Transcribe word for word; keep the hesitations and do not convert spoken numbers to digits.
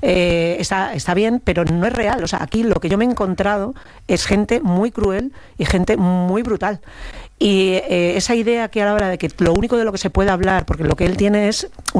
eh, está, está bien, pero no es real. O sea, aquí lo que yo me he encontrado es gente muy cruel y gente muy brutal. Y eh, esa idea que a la hora de que lo único de lo que se puede hablar, porque lo que él tiene es